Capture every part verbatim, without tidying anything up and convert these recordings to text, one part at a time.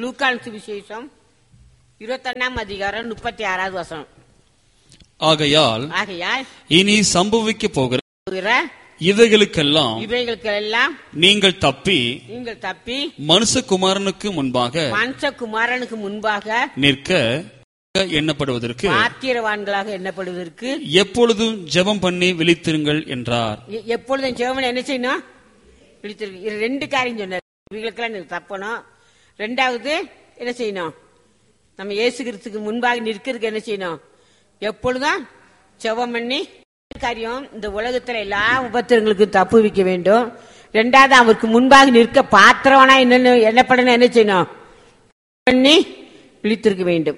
லூக்கான் சுவிசேஷம் இருபத்தொன்னாம் அதிகாரம் முப்பத்தி ஆறாவது வசனம். ஆகையால் ஆகையால் இனி சம்பவிக்க போகிற இவைகளுக்கெல்லாம் இவைகளுக்கெல்லாம் நீங்கள் தப்பி நீங்கள் தப்பி மனுஷகுமாரனுக்கு முன்பாக மனுஷகுமாரனுக்கு முன்பாக நிற்க எண்ணப்படுவதற்கு பாத்திரவான்களாக எண்ணப்படுவதற்கு எப்பொழுதும் ஜெபம் பண்ணி விழித்திருங்கள் என்றார். எப்பொழுதும் ஜெபம் என்ன செய்யணும்? விழித்திருக்கு. ரெண்டு காரியம் சொன்னார். இவைகளுக்கெல்லாம் நீங்க தப்பணும். ரெண்டாவது என்ன செய்யணும்? நம்ம இயேசு கிறிஸ்துக்கு முன்பாக நிற்கிறதுக்கு என்ன செய்யணும்? எப்பொழுதும் ஜெபம் பண்ணி காரியம். இந்த உலகத்துல எல்லா உபத்திரங்களுக்கும் தப்பு வைக்க வேண்டும். ரெண்டாவது அவருக்கு முன்பாக நிற்க பாத்திரவானா என்னன்னு என்னப்படணும் என்ன செய்யணும்? பண்ணி விழித்திருக்க வேண்டும்.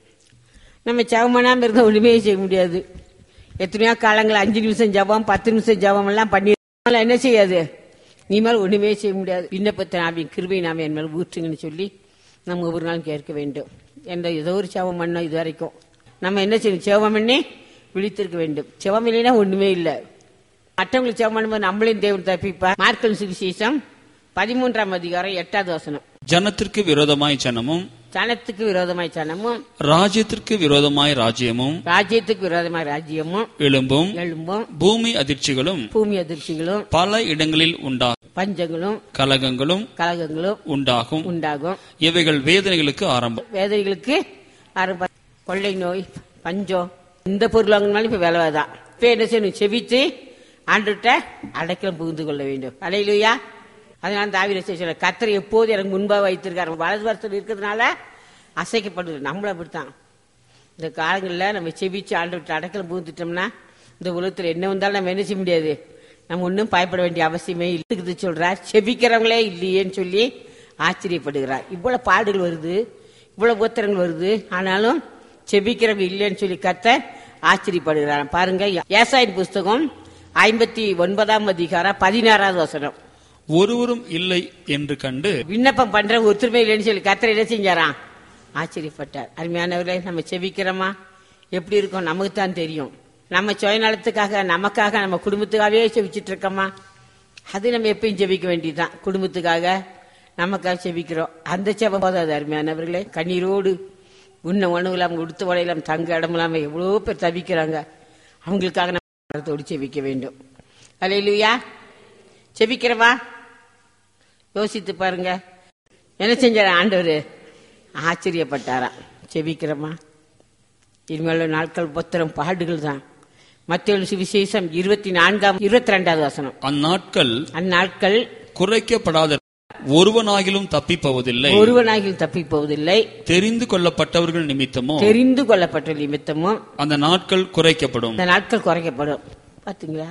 நம்ம ஜெபம் பண்ணாம இருந்தா ஒண்ணுமே செய்ய முடியாது. எத்தனையோ காலங்கள் அஞ்சு நிமிஷம் ஜெபம் பத்து நிமிஷம் ஜெபம் எல்லாம் பண்ணி என்ன செய்யாது? நீ மேல ஒண்ணுமே செய்ய முடியாது. விண்ணப்பத்தை நாவின் கிருபை நாம என் மேல ஊற்றுங்கன்னு சொல்லி நம்ம ஒவ்வொரு நாளும் கேட்க வேண்டும். என்ற ஏதோ ஒரு ஜெபம் பண்ணோம். இது வரைக்கும் நம்ம என்ன செய்யணும்? ஜெபம் பண்ணி விழித்திருக்க வேண்டும். ஜெபம் இல்லைன்னா ஒண்ணுமே இல்லை. மற்றவங்களுக்கு ஜெபம் பண்ணும்போது நம்மளையும் தேவன் தப்பிப்பா. மார்க்கல் சுவிசேஷம் பதிமூன்றாம் அதிகாரம் எட்டாவது வசனம். ஜனத்திற்கு விரோதமாய் ஜனமும் ஜனத்துக்கு விரோதமாய் ஜனமும் ராஜ்யத்திற்கு விரோதமாய் ராஜ்யமும் ராஜ்யத்துக்கு விரோதமாய் ராஜ்யமும் எழும்பும் எழும்பும் பூமி அதிர்ச்சிகளும் பூமி அதிர்ச்சிகளும் பல இடங்களில் உண்டாகும். பஞ்சங்களும் கலகங்களும் கலகங்களும் உண்டாகும் உண்டாகும் இவைகள் வேதனைகளுக்கு ஆரம்பம். வேதனைகளுக்கு ஆரம்பம். கொள்ளை நோய், பஞ்சம், இந்த பொருள் வாங்கினாலும் இப்ப விலைதான். இப்ப என்ன செய்யணும்? செபித்து ஆண்டுகிட்ட அடைக்கலம் புகுந்து கொள்ள வேண்டும். அல்லேலூயா. அதனால தாவீது சொல்ற கர்த்தர் எப்போது எனக்கு முன்பாக வைத்திருக்காரு. வலது வருஷத்துல இருக்கிறதுனால அசைக்கப்படுது. நம்மள அப்படித்தான். இந்த காலங்களில் நம்ம செபிச்சு ஆண்டுகிட்ட அடைக்கலம் புகுந்துட்டோம்னா இந்த உலகத்துல என்ன வந்தாலும் நம்ம என்ன செய்ய முடியாது. நம்ம ஒன்றும் பயப்பட வேண்டிய அவசியமே இல்லை சொல்றார். செபிக்கிறவங்களே இல்லையேன்னு சொல்லி ஆச்சரியப்படுகிறார். இவ்வளவு பாடுகள் வருது, இவ்வளவு உத்தரங்கள் வருது, ஆனாலும் செபிக்கிறவங்க இல்லைன்னு சொல்லி கர்த்தர் ஆச்சரியப்படுகிறார். பாருங்க, ஏசாயின் புஸ்தகம் ஐம்பத்தி ஒன்பதாம் அதிகாரம் பதினாறாவது வசனம். ஒருவரும் இல்லை என்று கண்டு விண்ணப்பம் பண்ற ஒருத்தருமே இல்லைன்னு சொல்லி கர்த்தர் என்ன செஞ்சாராம்? ஆச்சரியப்பட்டார். அருமையானவர்களே, நம்ம செபிக்கிறோமா? எப்படி இருக்கோம்? நமக்கு தான் தெரியும். நம்ம சுயநலத்துக்காக நமக்காக நம்ம குடும்பத்துக்காகவே செபிச்சுட்டு இருக்கோமா? அது நம்ம எப்பயும் செபிக்க வேண்டியதுதான். குடும்பத்துக்காக நமக்காக செபிக்கிறோம். அந்த செபம் போதாது. அருமையானவர்களே, கண்ணீரோடு உண்ண உணவு இல்லாம உடுத்த உடையிலாம் தங்க இடம் இல்லாம எவ்வளவு பேர் தவிக்கிறாங்க. அவங்களுக்காக நம்ம செபிக்க வேண்டும். அல்லேலூயா. செபிக்கிறவா? யோசித்து பாருங்க. என்ன செஞ்சார ஆண்டவர்? ஆச்சரியப்பட்டாரா? செபிக்கிறமா? இனிமேல் நாட்கள் பத்திரம் பாடுகள் தான். மத்தேயு சுவிசேஷம் இருபத்தி நான்காம் இருபத்தி ரெண்டாவது வசனம். அந்நாட்கள் அந்நாட்கள் குறைக்கப்படாத ஒருவனாகிலும் தப்பி போவதில்லை. ஒருவனாகிலும் தப்பி போவதில்லை. தெரிந்து கொள்ளப்பட்டவர்கள் நிமித்தமோ தெரிந்து கொள்ளப்பட்ட நிமித்தமோ அந்த நாட்கள் குறைக்கப்படும். அந்த நாட்கள் குறைக்கப்படும். பாத்தீங்களா?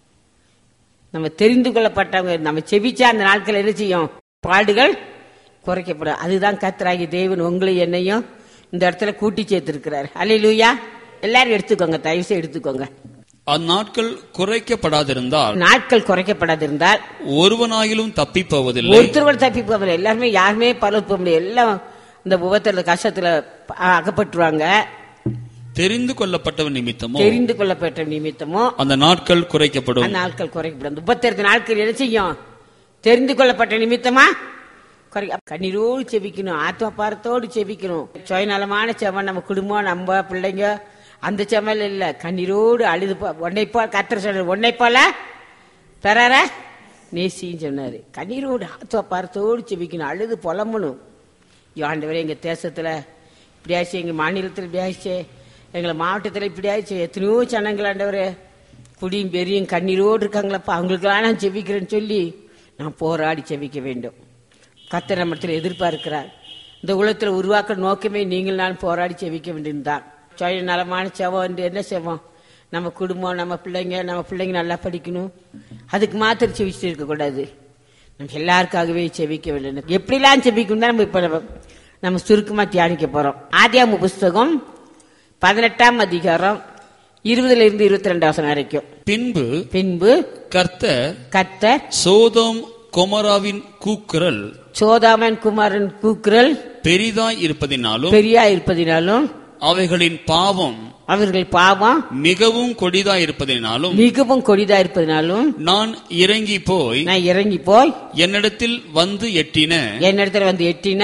நம்ம தெரிந்து கொள்ளப்பட்டவங்க நம்ம செபிச்சா அந்த நாட்கள் என்ன செய்யும்? பாடுகள் குறைக்கப்படும். அதுதான் கர்த்தராகிய தேவன் உங்களை என்னையும் இந்த இடத்துல கூட்டி சேர்த்திருக்கிறார். அல்லேலூயா. எல்லாரும் எடுத்துக்கோங்க, தயவு செய்து எடுத்துக்கோங்க. அந்நாட்கள் குறைக்கப்படாதிருந்தால் நாட்கள் குறைக்கப்படாதிருந்தால் ஒருவனாகிலும் தப்பி போவதில்லை. ஒருத்தர் தப்பி போவதில்லை. எல்லாருமே யாருமே பரவ போக முடியாது. எல்லாம் இந்த உபத்திரத்துல கஷ்டத்துல அகப்பட்டுருவாங்க. தெரிந்து கொள்ளப்பட்டவன் நிமித்தமோ தெரிந்து கொள்ளப்பட்ட நிமித்தமோ அந்த நாட்கள் குறைக்கப்படும். அந்த நாட்கள் குறைக்கப்படும். உபத்திரத்து நாட்கள் என்ன செய்யும்? தெரிந்து கொள்ளப்பட்ட நிமித்தமா குறை. கண்ணீரோடு செபிக்கணும், ஆத்மா பாரத்தோடு செபிக்கணும். சுயநலமான செவன் நம்ம குடும்பம், நம்ம பிள்ளைங்க, அந்த செமல் இல்ல. கண்ணீரோடு அழுது ஒன்னை போல் கர்த்தர் சொன்னார், ஒன்னை போல பெறார நேசின்னு சொன்னாரு. கண்ணீரோடு ஆத்மா பாரத்தோடு செபிக்கணும், அழுது புலம்பணும். ஆண்டவரே, எங்க தேசத்துல இப்படி ஆச்சு, எங்க மாநிலத்தில் இப்படி ஆச்சு, எங்களை மாவட்டத்தில் இப்படி ஆயிடுச்சு, எத்தனையோ ஜனங்கள் ஆண்டவரே குடியும் பெரியும் கண்ணீரோடு இருக்காங்களப்பா, அவங்களுக்கெல்லாம் நான் செபிக்கிறேன்னு சொல்லி நான் போராடி செபிக்க வேண்டும். கர்த்தர் நம்மிடத்தில் எதிர்பார்க்கிறார். இந்த உலகத்தில் உருவாக்க நோக்கமே நீங்கள் நான் போராடி செபிக்க வேண்டியதுதான். சுய நலமான செவம் என்று என்ன செவம்? நம்ம குடும்பம், நம்ம பிள்ளைங்க, நம்ம பிள்ளைங்க நல்லா படிக்கணும், அதுக்கு மாத்திரம் செபிச்சுட்டு இருக்கக்கூடாது. நம்ம எல்லாருக்காகவே செபிக்க வேண்டும். எப்படிலாம் செபிக்கணும் தான் நம்ம இப்ப நம்ம சுருக்கமா தியானிக்க போறோம். ஆதியாகம புஸ்தகம் பதினெட்டாம் அதிகாரம் இருபதுல இருந்து இருபத்தி ரெண்டு வசனம் வரைக்கும். பின்பு பின்பு கர்த்தர் கர்த்தர் சோதோம் கொமராவின் கூக்குரல் சோதாமன் குமாரன் கூக்குரல் பெரிதாய் இருப்பதினாலும் பெரியா இருப்பதினாலும் அவைகளின் பாவம் அவர்கள் பாவம் மிகவும் கொடிதா இருப்பதினாலும் மிகவும் கொடிதா இருப்பதினாலும் நான் இறங்கி போய் நான் இறங்கி போய் என்னிடத்தில் வந்து எட்டின என்னிடத்தில் வந்து எட்டின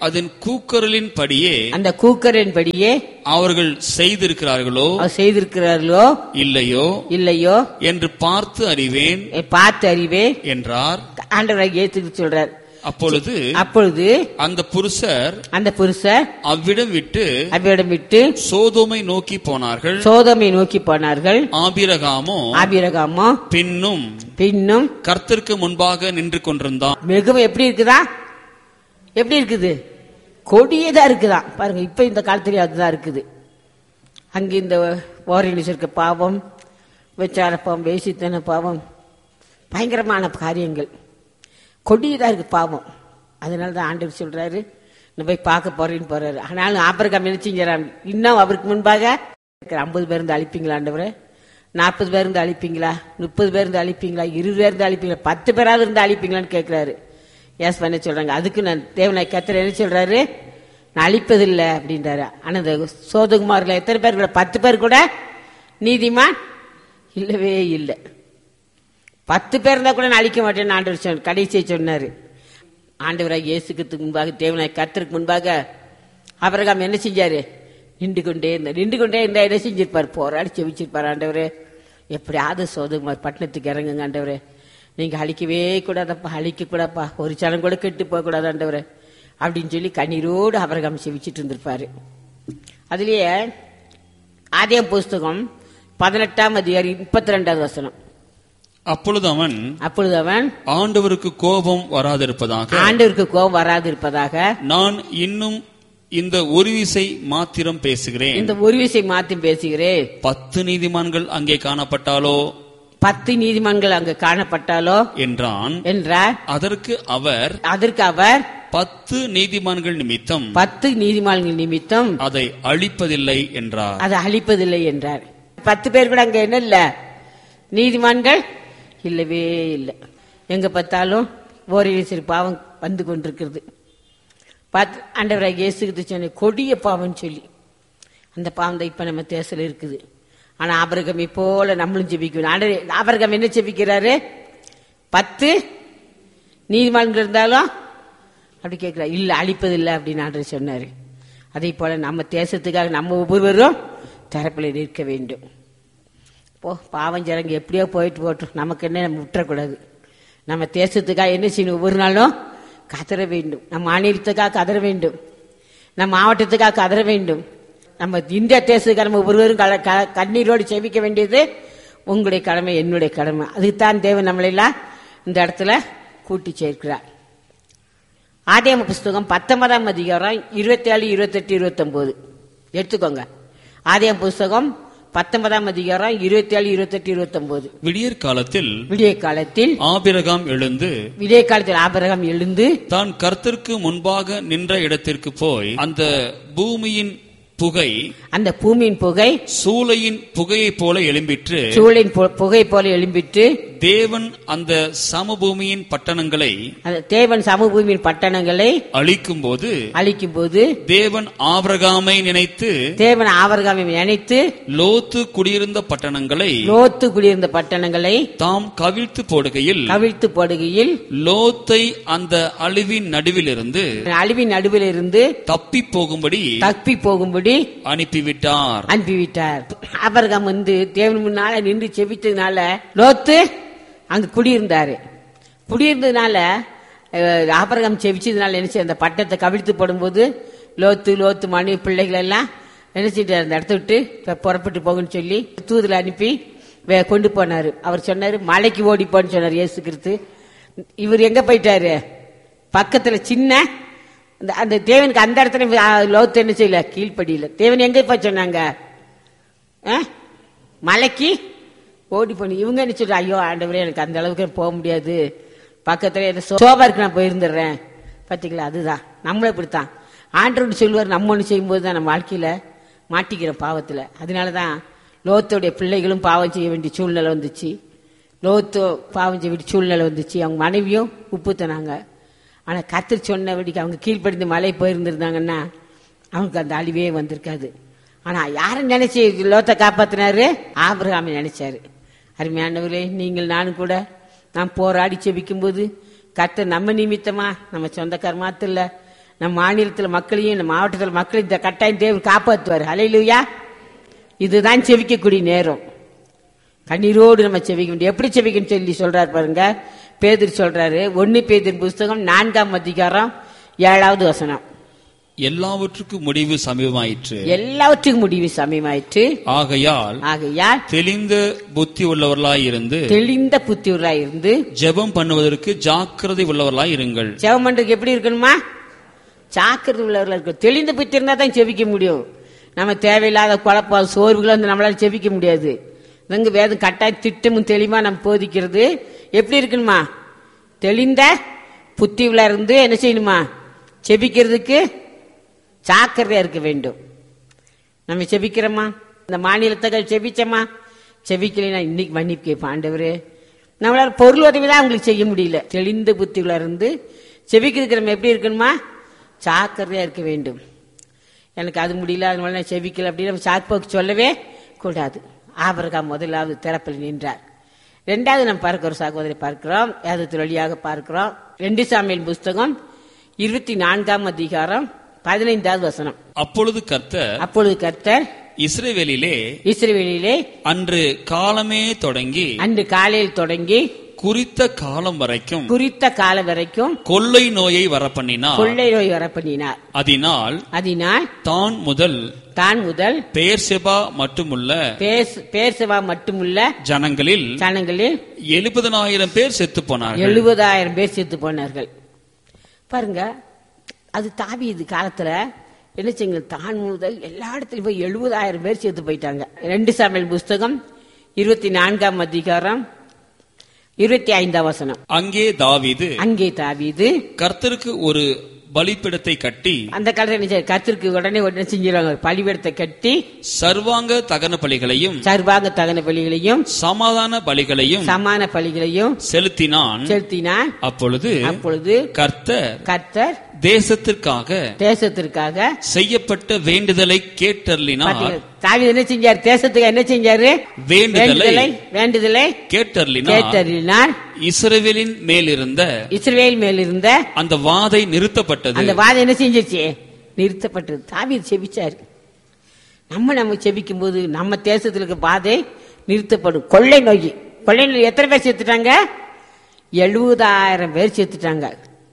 அதன் கூக்குரலின் படியே அந்த கூக்குரலின் படியே அவர்கள் செய்திருக்கிறார்களோ செய்திருக்கிறார்களோ இல்லையோ இல்லையோ என்று பார்த்து அறிவேன் பார்த்து அறிவேன் என்றார். ஆண்டவராகிய இயேசு சொல்றார். அப்பொழுது அப்பொழுது அந்த புருஷர் அந்த புருஷர் அவ்விடம் விட்டு அவ்விடம் விட்டு சோதோமை நோக்கி போனார்கள். சோதோமை நோக்கி போனார்கள். ஆபிரகாமோ ஆபிரகாமோ பின்னும் பின்னும் கர்த்தருக்கு முன்பாக நின்று கொண்டிருந்தான். மிகவும் எப்படி இருக்குதா? எப்படி இருக்குது? கொடியதா இருக்குதான். பாருங்க, இப்ப இந்த காலத்துல அதுதான் இருக்குது. அங்க இந்த ஓரினிஸ் இருக்க பாவம், விசார பாவம், வேசித்தன பாவம், பயங்கரமான காரியங்கள் கொடியதா இருக்கு பாவம். அதனாலதான் ஆண்டவர் சொல்றாரு, நான் போய் பார்க்க போறேன்னு போறாரு. ஆனாலும் ஆபிரகாம் என்ன செஞ்சாராம்? இன்னும் அவருக்கு முன்பாக ஐம்பது பேர் இருந்து அழிப்பீங்களா ஆண்டவரே? நாற்பது பேர் இருந்து அழிப்பீங்களா? முப்பது பேர் இருந்து அழிப்பீங்களா? இருபது பேர் இருந்து அழிப்பீங்களா? பத்து பேராவது இருந்து அழிப்பீங்களான்னு கேட்கிறாரு. ஏஸ் பண்ண சொல்றாங்க. அதுக்கு நான் தேவனாய் கர்த்தர் என்ன சொல்றாரு? நான் அழிப்பதில்லை அப்படின்றாரு. ஆனா இந்த சோதகுமார்ல எத்தனை பேர் கூட? பத்து பேர் கூட நீதிமான் இல்லவே இல்லை. பத்து பேர் இருந்தா கூட நான் அழிக்க மாட்டேன்னு ஆண்டவர் சொன்ன கடைசியை சொன்னாரு. ஆண்டவராக இயேசுக்கு முன்பாக தேவனாய் கர்த்தருக்கு முன்பாக ஆபிரகாம் என்ன செஞ்சாரு? நின்று கொண்டே இருந்தார். நின்று கொண்டே இருந்தா என்ன செஞ்சிருப்பார்? போராடி செவிச்சிருப்பார். ஆண்டவரே, எப்படியாவது சோதகுமார் பட்டணத்துக்கு இறங்குங்க ஆண்டவரே, நீங்க அழிக்கவே கூடாதப்பா, அழிக்க கூடாப்பா, ஒரு சனம் கூட கெட்டு போக கூடாது ஆண்டவரே அப்படின்னு சொல்லி கண்ணீரோடு ஆபிரகாம் செவிச்சிட்டு இருந்திருப்பாரு. அதுலயே ஆதியாகம புஸ்தகம் பதினெட்டாம் அதிகாரம் முப்பத்தி ரெண்டாவது வசனம். அப்பொழுது அவன் அப்பொழுது அவன் ஆண்டவருக்கு கோபம் வராதிருப்பதாக ஆண்டவருக்கு கோபம் வராதிருப்பதாக நான் இன்னும் இந்த ஒரு விசை மாத்திரம் பேசுகிறேன். இந்த ஒரு விசை மாத்திரம் பேசுகிறேன். பத்து நீதிமான்கள் அங்கே காணப்பட்டாலோ பத்து நீதிமான்கள் அங்கு காணப்பட்டாலோ என்றான் என்றார். அதற்கு அவர் அதற்கு அவர் பத்து நீதிமான்கள் நிமித்தம் பத்து நீதிமான்கள் நிமித்தம் அதை அழிப்பதில்லை என்றார். அதை அழிப்பதில்லை என்றார். பத்து பேர் கூட அங்க என்ன இல்ல? நீதிமான்கள் இல்லவே இல்லை. எங்க பார்த்தாலும் ஓரிரு சிறு பாவம் வந்து கொண்டிருக்கிறது. ஆண்டவராக இயேசுக்கு சொன்ன கொடிய பாவம் சொல்லி அந்த பாவம் தான் இப்ப நம்ம தேசல இருக்குது. ஆனா ஆபிரகாமை போல நம்மளும் ஜெபிக்கணும். ஆபிரகாம் என்ன ஜெபிக்கிறாரு? பத்து நீதிமான்கள் இருந்தாலும் அப்படி கேட்கிறார். இல்ல, அழிப்பதில்லை அப்படின்னு ஆண்டவர் சொன்னாரு. அதே போல நம்ம தேசத்துக்காக நம்ம ஒவ்வொருவரும் தரப்பில் நிற்க வேண்டும். போ பாவம் ஜனங்க எப்படியோ போயிட்டு போட்டோம், நமக்கு என்ன, நம்ம விட்டுறக்கூடாது. நம்ம தேசத்துக்காக என்ன செய்யணும்? ஒவ்வொரு நாளும் கதற வேண்டும். நம்ம மாநிலத்துக்காக கதற வேண்டும். நம்ம மாவட்டத்துக்காக கதற வேண்டும். நம்ம இந்திய தேசத்துக்காக நம்ம ஒவ்வொருவரும் கண்ணீரோடு செவிக்க வேண்டியது உங்களுடைய கடமை, என்னுடைய கடமை. அதுக்குத்தான் தேவன் நம்மளெல்லாம் இந்த இடத்துல கூட்டி சேர்க்கிறார். ஆதியாகம புஸ்தகம் பத்தொன்பதாம் அதிகாரம் இருபத்தி ஏழு இருபத்தி எட்டு இருபத்தி ஒன்பது எடுத்துக்கோங்க. ஆதியாகம புஸ்தகம் பத்தொன்பதாம் அதிகாரம் இருபத்தி ஏழு இருபத்தி எட்டு இருபத்தி ஒன்பது. விடியற் காலத்தில் விடிய காலத்தில் ஆபிரகாம் எழுந்து விடிய காலத்தில் ஆபிரகாம் எழுந்து தான் கர்த்தருக்கு முன்பாக நின்ற இடத்திற்கு போய் அந்த பூமியின் புகை அந்த பூமியின் புகை சூளையின் புகையை போல எழும்பிற்று சூளையின் புகை போல எழும்பிற்று தேவன் அந்த சமபூமியின் பட்டணங்களை தேவன் சமபூமியின் பட்டணங்களை அழிக்கும் போது அழிக்கும் போது தேவன் ஆபிரகாமை நினைத்து தேவன் ஆபிரகாமை நினைத்து லோத்து குடியிருந்த பட்டணங்களை லோத்து குடியிருந்த பட்டணங்களை தாம் கவிழ்த்து போடுகையில் கவிழ்த்து போடுகையில் லோத்தை அந்த அழிவின் நடுவிலிருந்து அழிவின் நடுவிலிருந்து தப்பி போகும்படி தப்பி போகும்படி அனுப்பிவிட்டார் அனுப்பிவிட்டார். ஆபிரகாம் வந்து தேவன் முன்னால நின்று செபித்ததுனால லோத்து அங்க குடியிருந்தாரு. குடியிருந்ததுனால ஆபிரகாம் செபிச்சதுனால என்ன செய்ய, அந்த பட்டத்தை கவிழ்த்து போடும்போது லோத்து லோத்து மனைவி பிள்ளைகள் எல்லாம் நினைச்சிட்டு அந்த இடத்த விட்டு புறப்பட்டு போகுன்னு சொல்லி தூதுல அனுப்பி கொண்டு போனாரு. அவர் சொன்னாரு, மலைக்கு ஓடி போன்னு சொன்னார் இயேசு கிறிஸ்து. இவர் எங்க போயிட்டாரு? பக்கத்துல சின்ன அந்த தேவனுக்கு அந்த இடத்துல லோத்து என்ன செய்யல, கீழ்படியில. தேவன் எங்க போய் சொன்னாங்க? மலைக்கு ஓடி போன. இவங்க என்ன சொல்ற, ஐயோ ஆண்டவரே எனக்கு அந்த அளவுக்கு போக முடியாது, பக்கத்துல சோபா இருக்கு, நான் போயிருந்துடுறேன். பாத்தீங்களா, அதுதான் நம்மளும் இப்படித்தான். ஆண்டவர் சொல்லுவார், நம்ம ஒண்ணு செய்யும் போதுதான் நம்ம வாழ்க்கையில மாட்டிக்கிறோம் பாவத்துல. அதனாலதான் லோத்தோடைய பிள்ளைகளும் பாவம் செய்ய வேண்டிய சூழ்நிலை வந்துச்சு. லோத்தோ பாவம் செய்ய வேண்டிய சூழ்நிலை வந்துச்சு. அவங்க மனைவியும் உப்பு தனாங்க. ஆனா கர்த்தர் சொன்னபடிக்கு அவங்க கீழ்ப்படிந்து மலை போயிருந்திருந்தாங்கன்னா அவங்களுக்கு அந்த அழிவே வந்திருக்காது. ஆனா யாரை நினைச்சு லோத்தை காப்பாத்தினாரு? ஆபிரகாமை நினைச்சாரு. அருமையானவர்களே, நீங்கள் நானும் கூட நாம் போராடி செபிக்கும் போது கர்த்தர் நம்ம நிமித்தமா, நம்ம சொந்தக்கார மாத்திர நம் மாநிலத்தில் மக்களையும் நம்ம மாவட்டத்தில் மக்களையும் இந்த கட்டாயம் தேவன் காப்பாற்றுவார். ஹல்லேலூயா. இதுதான் செவிக்கக்கூடிய நேரம். கண்ணீரோடு நம்ம செவிக்க முடியும். எப்படி செவிக்கணும் சொல்லி சொல்றாரு பாருங்க. பேதுரு சொல்றாரு, ஒன்னு பேதுரு புஸ்தகம் நான்காம் அதிகாரம் ஏழாவது வசனம். எல்லாவற்றுக்கும் முடிவு சமீபமாயிற்று. எல்லாவற்றுக்கும் முடிவு சமீபமாயிற்று. ஆகையால் ஆகையால் தெளிந்த புத்தி உள்ளவர்களாய் இருந்து தெளிந்த புத்தி உள்ளவர்களாய் இருந்து ஜெபம் பண்ணுவதற்கு ஜாக்கிரதை உள்ளவர்களாய் இருங்கள். ஜெபம் பண்றதுக்கு எப்படி இருக்கணுமா? ஜாக்கிரதை உள்ளவர்களா இருக்கும். தெளிந்த புத்தி இருந்தா தான் செவிக்க முடியும். நம்ம தேவையில்லாத குழப்பம் சோர்வுகளை வந்து நம்மளால செவிக்க முடியாது. இங்க வேதம் கட்டாய திட்டமும் தெளிவா நம்ம போதிக்கிறது. எப்படி இருக்கணுமா? தெளிந்த புத்தி உள்ள இருந்து என்ன செய்யணுமா? செபிக்கிறதுக்கு ஜாக்கிரதையா இருக்க வேண்டும். நம்ம செபிக்கிறோமா? இந்த மாநிலத்தை செபிச்சோமா? செபிக்கலைன்னா இன்னைக்கு மன்னிப்பு கேட்போம். ஆண்டவரே, நம்மளால பொருள் உதவி தான் அவங்களுக்கு செய்ய முடியல. தெளிந்த புத்தி உள்ள இருந்து செபிக்கிறதுக்கு நம்ம எப்படி இருக்கணுமா? ஜாக்கிரதையா இருக்க வேண்டும். எனக்கு அது முடியல, அதனால நான் செபிக்கல அப்படின்னு நம்ம சாக்கு சொல்லவே கூடாது. ஆபிரகாம் முதலாவது திறப்பில் நின்றார். ரெண்டாவது நம்ம பார்க்கிறோம், சகோதரி பார்க்கிறோம், வேதத்தின் வழியாக பார்க்கிறோம். ரெண்டு சாமுவேல் புஸ்தகம் இருபத்தி நான்காம் அதிகாரம் பதினைந்தாவது வசனம். அப்பொழுது கர்த்தர் அப்பொழுது கர்த்தர் இஸ்ரவேலிலே இஸ்ரவேலிலே அன்று காலமே தொடங்கி அன்று காலையில் தொடங்கி குறித்த காலம் வரைக்கும் குறித்த காலம் வரைக்கும் கொள்ளை நோயை வரப்பண்ணினார். கொள்ளை நோய் வரப்பண்ணினார். அதனால் அதனால் தான் முதல் தான் முதல் பெயர்செபா மட்டுமுள்ள பெயர்செபா மட்டுமுள்ள ஜனங்களில் ஜனங்களில் எழுபதனாயிரம் பேர் செத்து போனார்கள். எழுபதாயிரம் பேர் செத்து போனார்கள். பாருங்க, அது தாவீது காலத்துல என்ன செய்யுங்க, தான் முதல் எல்லா இடத்துலயும் போய் எழுபதாயிரம் பேர் செத்து போயிட்டாங்க. ரெண்டு சாமுவேல் புஸ்தகம் இருபத்தி நான்காம் அதிகாரம் இருபத்தி ஐந்தாம் வசனம். அங்கே தாவீது அங்கே தாவீது கர்த்தருக்கு ஒரு பலிபீடத்தை கட்டி, அந்த காலத்தில் கர்த்தருக்கு உடனே உடனே செஞ்சிருவாங்க, பலிபீடத்தை கட்டி சர்வாங்க தகன பலிகளையும் சர்வாங்க தகன பலிகளையும் சமாதான பலிகளையும் சமான பலிகளையும் செலுத்தினான் செலுத்தினான் அப்பொழுது அப்பொழுது கர்த்தர் கர்த்தர் தேசத்திற்காக தேசத்திற்காக செய்யப்பட்ட வேண்டுதலை கேட்டர்லினார். தாவீது என்ன செஞ்சார்? தேசத்துக்கு என்ன செஞ்சாரு? வேண்டுதலை வேண்டுதலை கேட்டர்லினார். கேட்டர்லினார். இஸ்ரவேலின் மேலிருந்த இஸ்ரவேல் மேலிருந்த அந்த வாதை நிறுத்தப்பட்டது. அந்த வாதை என்ன செஞ்சிச்சு? நிறுத்தப்பட்டது. தாவீது செபிச்சாரு. நம்ம நம்ம செபிக்கும் போது நம்ம தேசத்துல இருக்க வாதை நிறுத்தப்படும். கொள்ளை நோய் கொள்ளை நோய் எத்தனை பேர் செத்துட்டாங்க? எழுபதாயிரம் பேர் செத்துட்டாங்க.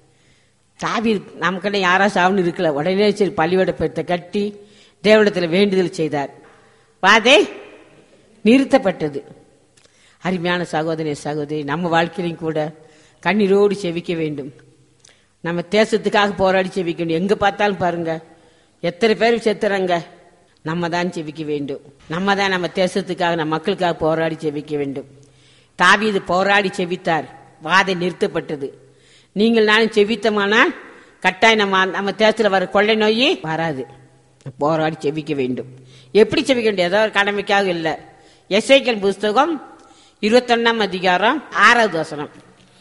தாவீது நமக்கெல்லாம் யாரா சாவுன்னு இருக்கல, உடனே சரி பள்ளியோட பெருத்தை கட்டி தேவனிடத்தில் வேண்டுதல் செய்தார். வாதை நிறுத்தப்பட்டது. அருமையான சகோதரி சகோதரி, நம்ம வாழ்க்கையிலும் கூட கண்ணீரோடு செவிக்க வேண்டும். நம்ம தேசத்துக்காக போராடி செவிக்க வேண்டும். எங்க பார்த்தாலும் பாருங்க எத்தனை பேர் செத்துறாங்க. நம்ம தான் செவிக்க வேண்டும். நம்ம தான் நம்ம தேசத்துக்காக நம்ம மக்களுக்காக போராடி செவிக்க வேண்டும். தாவீது போராடி செவித்தார், வாதை நிறுத்தப்பட்டது. நீங்கள் நானும் செவித்தமானால் கட்டாயம் நம்ம நம்ம தேசத்தில் வர கொள்ளை நோய் வராது. போராடி செவிக்க வேண்டும். எப்படி செவிக்க வேண்டும்? ஏதோ ஒரு கடமைக்காக இல்லை. எசேக்கியேல் புஸ்தகம் இருபத்தி ஒன்னாம் அதிகாரம் ஆறாவது வசனம்.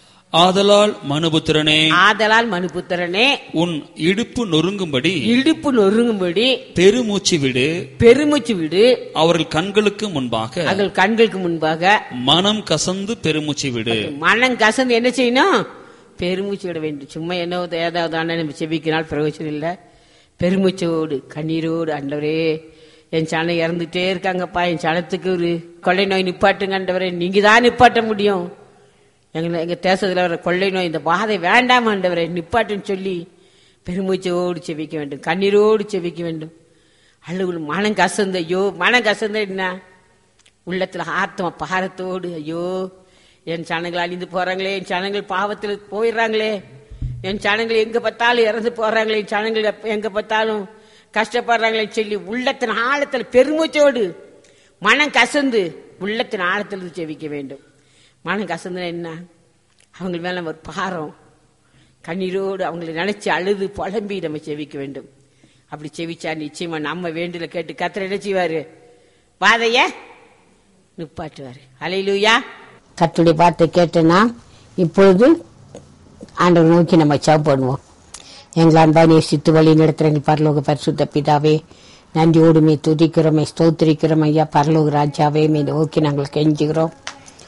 ஆதலால் மனுபுத்திரனே ஆதலால் மனுபுத்திரனே உன் இடுப்பு நொறுங்கும்படி இடுப்பு நொறுங்கும்படி பெருமூச்சு விடு பெருமூச்சு விடு அவர்கள் கண்களுக்கு முன்பாக அவர்கள் கண்களுக்கு முன்பாக மனம் கசந்து பெருமூச்சு விடு. மனம் கசந்து என்ன செய்யணும்? பெருமூச்சு விட வேண்டும். சும்மா என்ன ஏதாவது நம்ம செபிக்கினால் பிரயோஜனம் இல்லை. பெருமூச்சோடு கண்ணீரோடு, ஆண்டவரே என் சனம் இறந்துட்டே இருக்காங்கப்பா, என் சனத்துக்கு ஒரு கொள்ளை நோய் நிப்பாட்டுங்க ஆண்டவரே, நீங்க தான் நிப்பாட்ட முடியும். எங்க எங்க தேசத்துல வர கொள்ளை நோய் இந்த பாதை வேண்டாம் ஆண்டவரே நிப்பாட்டுன்னு சொல்லி பெருமூச்சோடு செபிக்க வேண்டும். கண்ணீரோடு செபிக்க வேண்டும். அழுகு மனம் கசந்த, ஐயோ மனம் கசந்த என்ன உள்ளத்துல ஆத்மா பாரத்தோடு, ஐயோ என் சனங்கள் அழிந்து போறாங்களே, என் சனங்கள் பாவத்தில் போயிடுறாங்களே, என் சனங்கள் எங்க பார்த்தாலும் இறந்து போறாங்களே, என் சனங்கள் எங்க பார்த்தாலும் கஷ்டப்படுறாங்களே சொல்லி உள்ளத்தின் ஆழத்தில் பெருமூச்சோடு மனம் கசந்து உள்ளத்தின் ஆழத்தில் செவிக்க வேண்டும். மனம் கசந்து என்ன? அவங்க மேல ஒரு பாரம், கண்ணீரோடு அவங்களை நினைச்சு அழுது புலம்பி நம்ம செவிக்க வேண்டும். அப்படி செவிச்சா நிச்சயமா நம்ம வேண்டுதலை கேட்டு கர்த்தர் என்ன செய்வாரு? வாதைய நிப்பாட்டுவாரு. அல்லேலூயா. கர்த்தருடைய வார்த்தை கேட்டேன்னா இப்பொழுது ஆண்டவர் நோக்கி நம்ம ஜெபம் பண்ணுவோம். எங்கள் அன்பா நேசித்து வழி நடத்துகிற எங்கள் பரலோக பரிசுத்த பிதாவே, நன்றியோடுமே துதிக்கிறோமே ஸ்தோத்திரிக்கிறோம் ஐயா. பரலோக ராஜாவே, மே நோக்கி நாங்கள் கெஞ்சுகிறோம்.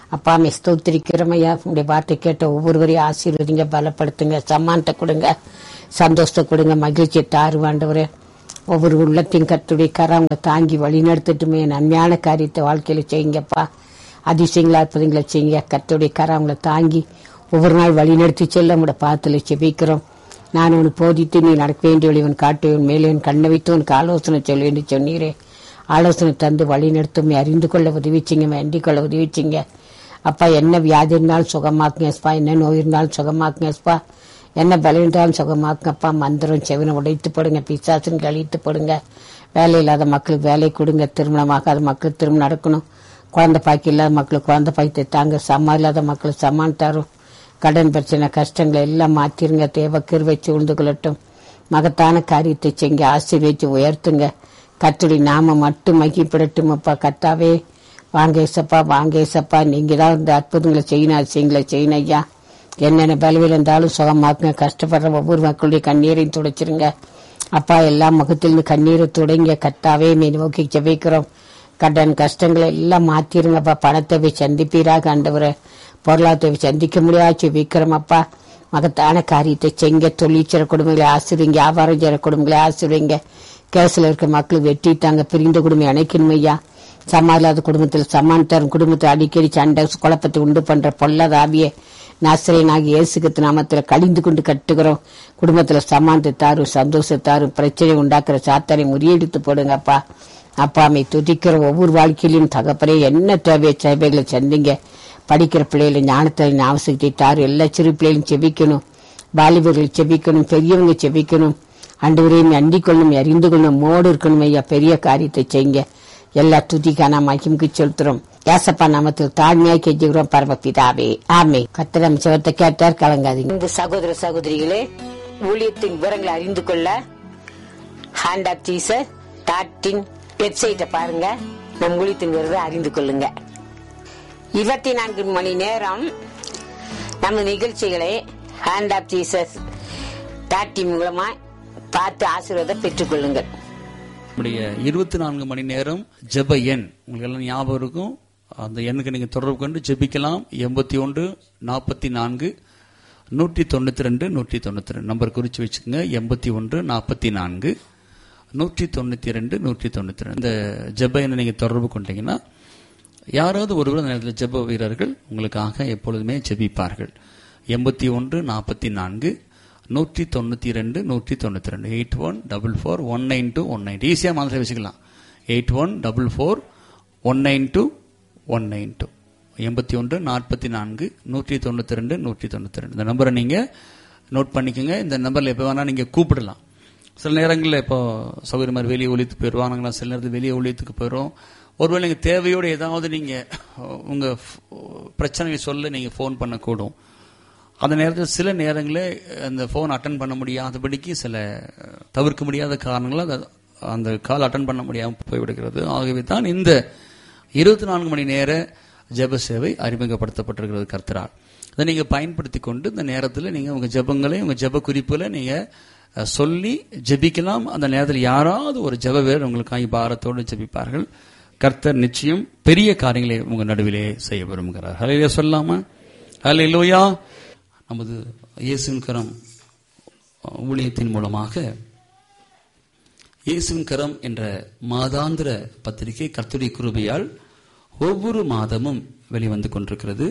அப்பா மே ஸ்தோத்திரிக்கிறமையா. உங்களுடைய வார்த்தை கேட்ட ஒவ்வொருவரையும் ஆசீர்வதிங்க, பலப்படுத்துங்க, சமானத்தை கொடுங்க, சந்தோஷத்தை கொடுங்க, மகிழ்ச்சியை தாருவாண்டவரே. ஒவ்வொரு உள்ளத்தையும் கர்த்தருடைய கரம் அவங்க தாங்கி வழி நடத்தட்டுமே. நன்மையான காரியத்தை வாழ்க்கையில செய்யுங்கப்பா. அதிசயங்களா இருப்பதுங்களை செய்யுங்க. கர்த்தருடைய கரம் அவங்களை தாங்கி ஒவ்வொரு நாள் வழி நடத்தி செல்ல உங்களோட பாத்துல செபிக்கிறோம். நான் உனக்கு போதித்து நீ நடக்க வேண்டிய வழிவன் காட்டுவன், மேலே கண்ணை வைத்து உனக்கு ஆலோசனை சொல்ல வேண்டி சொன்னீரே. ஆலோசனை தந்து வழி நடத்தும், அறிந்து கொள்ள உதவிச்சிங்க, வேண்டிக் கொள்ள உதவிச்சிங்க. அப்பா என்ன வியாதி இருந்தாலும் சுகமாக்குங்கப்பா, என்ன நோய் இருந்தாலும் சுகமாக்குங்கப்பா, என்ன பலம் இருந்தாலும் சுகமாக்குங்கப்பா. மந்திரம் செவினை உடைத்து போடுங்க, பிசாசுன்னு கழித்து போடுங்க. வேலை இல்லாத மக்களுக்கு வேலை கொடுங்க, திருமணமாகாத மக்களுக்கு திருமணம் நடக்கணும், குழந்தை பாக்கி இல்லாத மக்களுக்கு குழந்தை பாக்கி தாங்க, சமா இல்லாத மக்களுக்கு சமான் தரும். கடன் பிரச்சனை கஷ்டங்களை எல்லாம் மாத்திருங்க. தேவ கிருபை சூழ்ந்து கொள்ளட்டும். மகத்தான காரியத்தை செய்ய ஆசீர்வதிச்சு உயர்த்துங்க. கர்த்தருடைய நாம மட்டும் மகிப்படட்டும். அப்பா கர்த்தாவே வாங்க ஏசப்பா, வாங்க ஏசப்பா. நீங்க தான் இந்த அற்புதங்களை செய்யணும், அதிசயங்களை செய்யணும் ஐயா. என்னென்ன பலவில் இருந்தாலும் சுகமாக்குங்க. கஷ்டப்படுற ஒவ்வொரு மக்களுடைய கண்ணீரையும் துடைச்சிருங்க அப்பா. எல்லா முகத்திலிருந்து கண்ணீரை துடைங்க கர்த்தாவே. மீ நோக்கி ஜெபிக்கிறோம். கடன் கஷ்டங்களை எல்லாம் மாத்திருங்கப்பா. பணத்தை போய் சந்திப்பீராக ஆண்டவரே. பொருளாதாரத்தை சந்திக்க முடியாது விக்ரம் அப்பா. மகத்தான காரியத்தை செங்க. தொழிற்சிற குடும்பங்களை ஆசிரியங்க, வியாபாரம் செய்கிற குடும்பங்களை ஆசிரியங்க. கேசில் இருக்க மக்கள் வெட்டிட்டாங்க, பிரிந்த குடும்பம் இணைக்கணும் ஐயா. சமாளில்லாத குடும்பத்தில் சமான் தரும், குடும்பத்தை அடிக்கடி சண்டை குழப்பத்தை உண்டு பண்ற பொல்லாத ஆவியை நாசிரியனாகி இயேசுகிறிஸ்து நாமத்தில் கழிந்து கொண்டு கட்டுகிறோம். குடும்பத்துல சமானத்தை தாரும், சந்தோஷத்தாரும், பிரச்சனை உண்டாக்குற சாத்தானை முறியடித்து போடுங்கப்பா. அப்பாமை துதிக்கிற ஒவ்வொரு வாழ்க்கையிலும் தகப்பனே என்ன தேவையை சேவைகளை சந்திங்க. படிக்கிற பிள்ளைகளை ஞானத்தை அவசியத்தை தாரு. எல்லா சிறு பிள்ளைகளும் செபிக்கணும், வாலிபர்கள் செபிக்கணும், பெரியவங்க செபிக்கணும். ஆண்டவரையும் அண்டிக் கொள்ளணும், அறிந்து கொள்ளணும், மோடு இருக்கணும் ஐயா. பெரிய காரியத்தை செய்யுங்க. எல்லா துதிக்கான மகிமுக்கு செலுத்துறோம். ஏசப்பா நாமத்தில் தாழ்மையாய் கெஞ்சுகிறோம் பரமபிதாவே, ஆமே. கர்த்தர் நம்ம செவத்தை கேட்டார், கலங்காதீங்க. இந்த சகோதர சகோதரிகளே, ஊழியத்தின் விவரங்களை அறிந்து கொள்ள hand of Jesus dot in வெப்சைட்டை பாருங்க. நம் ஊழியத்தின் விவரத்தை அறிந்து கொள்ளுங்க. இருபத்தி நான்கு மணி நேரம் நம்ம நிகழ்ச்சிகளை hand of Jesus dot in மூலமா பார்த்து ஆசீர்வாதம் பெற்றுக் கொள்ளுங்கள். இருபத்தி நான்கு மணி நேரம் ஜெப எண் உங்களுக்கு எல்லாம் ஞாபகம் இருக்கும். அந்த எண்ணுக்கு நீங்க தொடர்பு கொண்டு ஜெபிக்கலாம். எண்பத்தி ஒன்று நாற்பத்தி நான்கு நூற்றி தொண்ணூத்தி ரெண்டு நூற்றி தொண்ணூத்தி ரெண்டு நம்பர் குறிச்சு வச்சுக்கோங்க. எண்பத்தி ஒன்று நாற்பத்தி நான்கு நூற்றி தொண்ணூத்தி ரெண்டு நூற்றி தொண்ணூத்தி ரெண்டு இந்த ஜெப எண்ணை நீங்க தொடர்பு கொண்டீங்கன்னா யாராவது ஒருவர் அந்த நேரத்தில் ஜெப வீரர்கள் உங்களுக்காக எப்பொழுதுமே ஜெபிப்பார்கள். எண்பத்தி ஒன்று நாற்பத்தி நான்கு நூற்றி தொண்ணூத்தி ரெண்டு நூற்றி தொண்ணூத்தி ரெண்டு eight one double four one nine two one nine ஈஸியா மாதிரி வச்சுக்கலாம். Eight one double four one nine two one nine two எண்பத்தி ஒன்று நாற்பத்தி நான்கு நூற்றி தொண்ணூத்தி ரெண்டு நூற்றி தொண்ணூத்தி ரெண்டு இந்த நம்பரை நீங்க நோட் பண்ணிக்கோங்க. இந்த நம்பர்ல எப்ப வேணா நீங்க கூப்பிடலாம். சில நேரங்களில் இப்போ சௌகரிய மாதிரி வெளியே ஒழித்துக்கு போயிடுவாங்களா, சில நேரத்தில் வெளியே ஒழித்துக்கு போயிடும். ஒருவேளை நீங்க தேவையோடு ஏதாவது நீங்க உங்க பிரச்சனையை சொல்ல நீங்க போன் பண்ணக்கூடும். அந்த நேரத்தில் சில நேரங்களில் அந்த போன் அட்டன் பண்ண முடியாதபடிக்கு சில தவிர்க்க முடியாத காரணங்களால் அந்த கால் அட்டன் பண்ண முடியாமல் போய்விடுகிறது. ஆகவே தான் இந்த இருபத்தி நான்கு மணி நேர ஜெப சேவை அறிமுகப்படுத்தப்பட்டிருக்கிறது கர்த்தரால். அதை நீங்க பயன்படுத்தி கொண்டு இந்த நேரத்தில் நீங்க உங்க ஜெபங்களை உங்க ஜெப குறிப்புகளை நீங்க சொல்லி ஜெபிக்கலாம். அந்த நேரத்தில் யாராவது ஒரு ஜெப வீரர் உங்களுக்காக பாரத்தோடு ஜெபிப்பார்கள். கர்த்தர் நிச்சயம் பெரிய காரியங்களை உங்க நடுவிலே செய்ய விரும்புகிறார். ஹல்லேலூயா சொல்லாமா? ஹல்லேலூயா. நமது இயேசுவின் கரம் ஊழியத்தின் மூலமாக இயேசுவின் கரம் என்ற மாதாந்திர பத்திரிகை கர்த்தருடைய கிருபையால் ஒவ்வொரு மாதமும் வெளிவந்து கொண்டிருக்கிறது.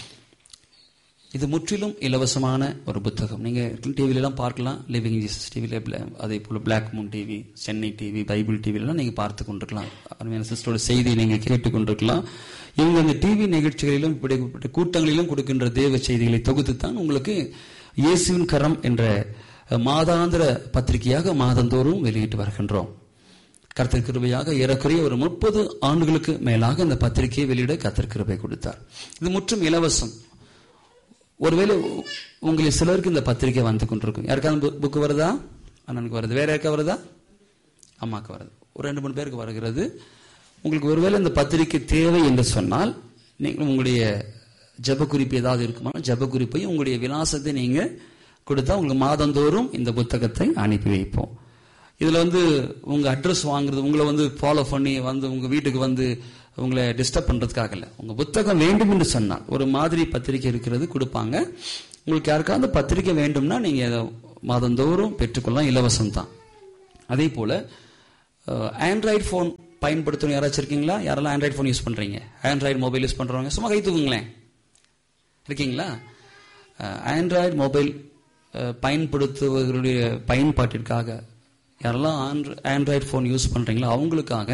இது முற்றிலும் இலவசமான ஒரு புத்தகம். நீங்க டிவில எல்லாம் பார்க்கலாம். லிவிங் ஜீசஸ் டிவில, அதே போல black Moon TV, Chennai TV, Bible TV எல்லாம் நீங்க பார்த்து கொண்டிருக்கலாம். அருமையான சிஸ்டரோட செய்தியை நீங்க கேட்டுக் கொண்டிருக்கலாம். இவங்க அந்த டிவி நிகழ்ச்சிகளிலும் இப்படிப்பட்ட கூட்டங்களிலும் கொடுக்கின்ற தேவ செய்திகளை தொகுத்துத்தான் உங்களுக்கு இயேசுவின் கரம் என்ற மாதாந்திர பத்திரிகையாக மாதந்தோறும் வெளியிட்டு வருகின்றோம். கர்த்தர் கிருபையாக ஏறக்குறைய ஒரு முப்பது ஆண்டுகளுக்கு மேலாக இந்த பத்திரிகையை வெளியிட கர்த்தர் கிருபை கொடுத்தார். இது முற்றும் இலவசம். ஒருவேளை உங்களில் சிலருக்கு இந்த பத்திரிகை வந்து கொண்டிருக்கும். யாருக்காவது புக்கு வருதா? அண்ணனுக்கு வருது. வேற யாருக்கா வருதா? அம்மாவுக்கு வருது. ஒரு ரெண்டு மூணு பேருக்கு வருகிறது. உங்களுக்கு ஒருவேளை இந்த பத்திரிகை தேவை என்று சொன்னால் நீங்கள் உங்களுடைய ஜெப குறிப்பு ஏதாவது இருக்குமா, ஜெப குறிப்பையும் உங்களுடைய விலாசத்தை நீங்க கொடுத்தா உங்களுக்கு மாதந்தோறும் இந்த புத்தகத்தை அனுப்பி வைப்போம். இதுல வந்து உங்க அட்ரஸ் வாங்குறது, உங்களை வந்து ஃபாலோ பண்ணி வந்து உங்க வீட்டுக்கு வந்து உங்களை டிஸ்டர்ப் பண்றதுக்காக இல்ல. உங்க புத்தகம் வேண்டும் என்று சொன்னால் ஒரு மாதிரி பத்திரிகை இருக்கிறது கொடுப்பாங்க. உங்களுக்கு யாருக்காவது பத்திரிகை வேண்டும்னா நீங்க மாதந்தோறும் பெற்றுக்கொள்ளலாம், இலவசம் தான். அதே போல ஆண்ட்ராய்டு போன் பயன்படுத்தணும் யாராச்சும் இருக்கீங்களா? யாரெல்லாம் ஆண்ட்ராய்டு போன் யூஸ் பண்றீங்க? ஆண்ட்ராய்டு மொபைல் யூஸ் பண்றவங்க சும்மா கை தூக்குங்களேன். இருக்கீங்களா? ஆண்ட்ராய்டு மொபைல் பயன்படுத்துவர்களுடைய பயன்பாட்டிற்காக யாரெல்லாம் ஆண்ட்ராய்டு போன் யூஸ் பண்றீங்களோ அவங்களுக்காக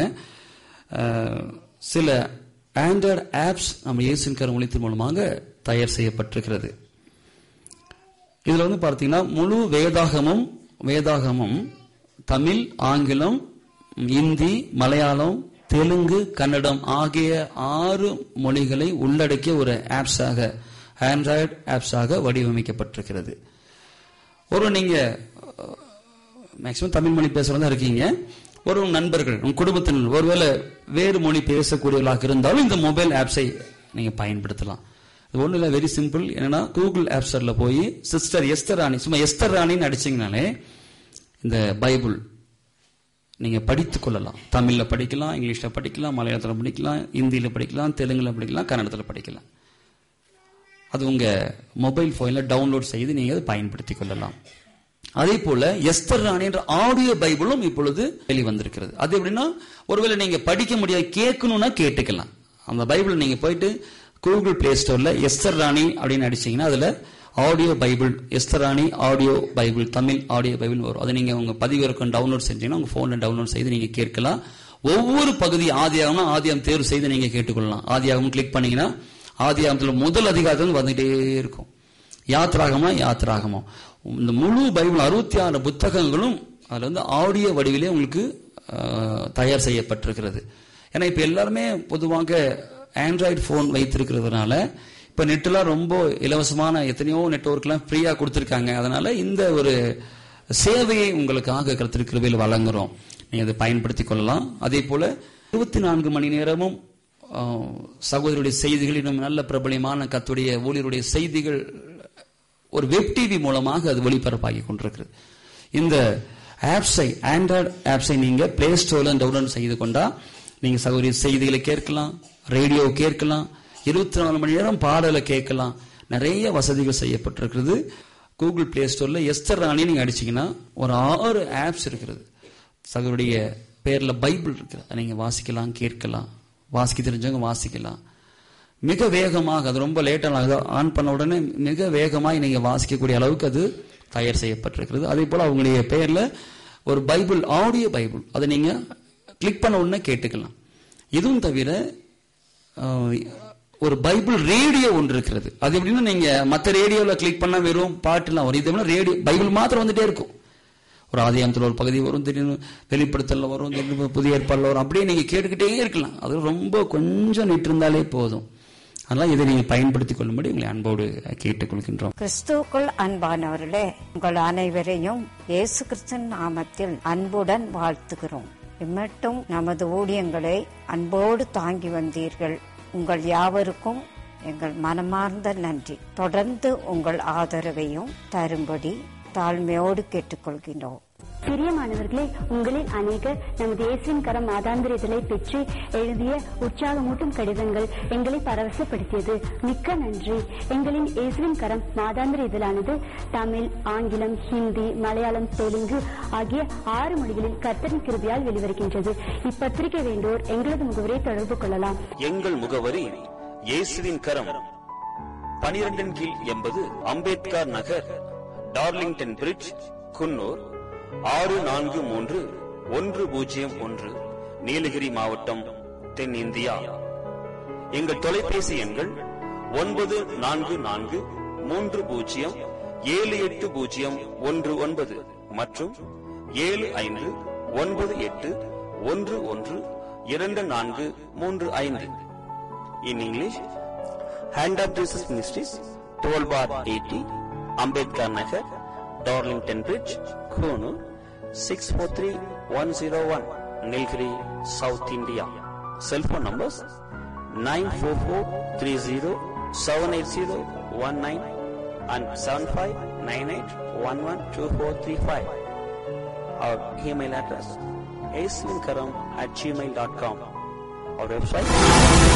சில ஆண்ட்ராய்டு ஆப்ஸ் நம்ம இயேசுவின் கரம் ஒளித்தின் மூலமாக தயார் செய்யப்பட்டிருக்கிறது. இதுல வந்து பார்த்தீங்கன்னா முழு வேதாகமும் வேதாகமும் தமிழ், ஆங்கிலம், இந்தி, மலையாளம், தெலுங்கு, கன்னடம் ஆகிய ஆறு மொழிகளை உள்ளடக்கிய ஒரு ஆப்ஸாக ஆண்ட்ராய்டு ஆப்ஸாக வடிவமைக்கப்பட்டிருக்கிறது. ஒரு நீங்க மேக்சிமம் தமிழ் மொழி பேசுறதா இருக்கீங்க, ஒரு நண்பர்கள் உங்க குடும்பத்தினர் ஒருவேளை வேறு மொழி பேசக்கூடியவர்களாக இருந்தாலும் இந்த மொபைல் ஆப்ஸை நீங்க பயன்படுத்தலாம். இது ஒண்ணு இல்ல, வெரி சிம்பிள். என்னன்னா கூகுள் ஆப் ஸ்டோர்ல போய் சிஸ்டர் எஸ்தர் ராணி, சும்மா எஸ்தர் ராணின்னு அடிச்சீங்கனாலே இந்த பைபிள் நீங்க படித்துக் கொள்ளலாம். தமிழ்ல படிக்கலாம், இங்கிலீஷ்ல படிக்கலாம், மலையாளத்துல படிக்கலாம், இந்தியில படிக்கலாம், தெலுங்குல படிக்கலாம், கன்னடத்துல படிக்கலாம். அது உங்க மொபைல் போன்ல டவுன்லோட் செய்து நீங்க அதை பயன்படுத்திக் கொள்ளலாம். அதே போல எஸ்தர் ராணி என்ற ஆடியோ பைபிளும் இப்பொழுது வெளிவந்திருக்கிறது. அது எப்படின்னா ஒருவேளை நீங்க படிக்க முடியாது கேட்கணும்னா கேட்டுக்கலாம். அந்த பைபிள் நீங்க போயிட்டு கூகுள் பிளே ஸ்டோர்ல எஸ்தர் ராணி அப்படின்னு அடிச்சீங்கன்னா அதுல ஆடியோ பைபிள், எஸ்தர் ராணி audio Bible, Tamil audio Bible வரும். அதை நீங்க உங்க பதிவிறக்கம் டவுன்லோட் செஞ்சீங்கன்னா உங்க போன்ல டவுன்லோட் செய்து நீங்க கேட்கலாம். ஒவ்வொரு பகுதி ஆதியாகம்னா ஆதியாகம் தேர்வு செய்து நீங்க கேட்டுக்கொள்ளலாம். ஆதியாகம் கிளிக் பண்ணீங்கன்னா ஆதியாகத்துல முதல் அதிகாரத்தில் வந்துட்டே இருக்கும். யாத்ராகமா யாத்ராகமா இந்த முழு பைபிள் அறுபத்தி ஆறு புத்தகங்களும் அதுல வந்து ஆடியோ வடிவிலே உங்களுக்கு தயார் செய்யப்பட்டிருக்கிறது. ஏன்னா இப்ப எல்லாருமே பொதுவாக ஆண்ட்ராய்டு போன் வைத்திருக்கிறதுனால இப்ப நெட்லாம் ரொம்ப இலவசமான எத்தனையோ நெட்வொர்க் எல்லாம் ஃப்ரீயா கொடுத்திருக்காங்க. அதனால இந்த ஒரு சேவையை உங்களுக்காக கர்த்தர் கிருபையில் வழங்குறோம். நீங்க அதை பயன்படுத்திக் கொள்ளலாம். அதே போல இருபத்தி நான்கு மணி நேரமும் சகோதரருடைய செய்திகள், இன்னும் நல்ல பிரபலியமான கர்த்தருடைய ஊழியருடைய செய்திகள் ஒரு வெப் டிவி மூலமாக அது ஒளிபரப்பாகி கொண்டிருக்கிறது. இந்த ஆப்ஸை ஆண்ட்ராய்டு ஆப்ஸை நீங்க பிளே ஸ்டோர்ல டவுன்லோட் செய்து கொண்டா நீங்க சகோதரி செய்திகளை கேட்கலாம், ரேடியோ கேட்கலாம், இருபத்தி நாலு மணி நேரம் பாடலை கேட்கலாம். நிறைய வசதிகள் செய்யப்பட்டிருக்கிறது. கூகுள் பிளே ஸ்டோர்ல எஸ்தர் ராணி நீங்க அடிச்சீங்கன்னா ஒரு ஆறு ஆப்ஸ் இருக்கிறது. சகோதரிய பேர்ல பைபிள் இருக்கு, அதை நீங்க வாசிக்கலாம், கேட்கலாம். வாசிக்க தெரிஞ்சவங்க வாசிக்கலாம். மிக வேகமாக, அது ரொம்ப லேட்டாக ஆன் பண்ண உடனே மிக வேகமாக நீங்க வாசிக்கக்கூடிய அளவுக்கு அது தயார் செய்யப்பட்டிருக்கிறது. அதே போல அவங்களுடைய பெயர்ல ஒரு பைபிள், ஆடியோ பைபிள், அதை நீங்க கிளிக் பண்ண உடனே கேட்டுக்கலாம். இதுவும் தவிர ஒரு பைபிள் ரேடியோ ஒன்று இருக்கிறது. அது எப்படின்னா நீங்க மற்ற ரேடியோல கிளிக் பண்ணா வெறும் பாட்டுலாம் வரும். இது ரேடியோ பைபிள் மாத்திரம் வந்துட்டே இருக்கும். ஒரு ஆதியாகமத்தில் ஒரு பகுதி வரும், திடீர்னு வெளிப்படுத்தல வரும், திடீர்னு புதிய ஏற்பாடுல வரும். அப்படியே நீங்க கேட்டுக்கிட்டே இருக்கலாம். அது ரொம்ப கொஞ்சம் நிட்டு இருந்தாலே போதும். அதனால இதை நீங்க பயன்படுத்திக் கொள்ளும்படி உங்களை அன்போடு கேட்டுக்கொள்கின்றோம். கிறிஸ்துவுக்குள் அன்பானவர்களே, உங்கள் அனைவரையும் இயேசு கிறிஸ்துவின் நாமத்தில் அன்புடன் வாழ்த்துகிறோம். இம்மட்டும் நமது ஊழியங்களை அன்போடு தாங்கி வந்தீர்கள். உங்கள் யாவருக்கும் எங்கள் மனமார்ந்த நன்றி. தொடர்ந்து உங்கள் ஆதரவையும் தரும்படி தாழ்மையோடு கேட்டுக்கொள்கின்றோம். பிரியமானவர்களே, உங்களில் அநேகர் நமது இயேசுவின் கரம் மாதாந்திர இதழை பெற்று எழுதிய உற்சாகமூட்டும் கடிதங்கள் எங்களை பரவசப்படுத்தியது. மிக்க நன்றி. எங்களின் இயேசுவின் கரம் மாதாந்திர இதழானது தமிழ், ஆங்கிலம், ஹிந்தி, மலையாளம், தெலுங்கு ஆகிய ஆறு மொழிகளில் கர்த்தரின் கிருபையால் வெளிவருகின்றது. இப்பத்திரிகை வேண்டோர் எங்களது முகவரை தொடர்பு கொள்ளலாம். எங்கள் முகவரி இயேசுவின் கரம், பனிரெண்டின் கீழ் எண்பது அம்பேத்கர் நகர், டார்லிங்டன் பிரிட்ஜ், குன்னூர் ஆறு நான்கு மூன்று ஒன்று பூஜ்ஜியம் ஒன்று, நீலகிரி மாவட்டம், தென்னிந்தியா. எங்கள் தொலைபேசி எண்கள் ஒன்பது நான்கு நான்கு மூன்று பூஜ்ஜியம் ஏழு எட்டு பூஜ்ஜியம் ஒன்று ஒன்பது மற்றும் ஏழு ஐந்து ஒன்பது எட்டு ஒன்று ஒன்று இரண்டு நான்கு மூன்று ஐந்து. In English, Hand of Jesus Ministries, twelve bar eighty, Ambedkar Nagar, Darlington Bridge, Konoor, six four three one zero one, Nilgiri, South India. Cell phone numbers nine four four three zero seven eight zero one nine and seven five nine eight one one two four three five. Our email address aiswinkaram at gmail dot com. our website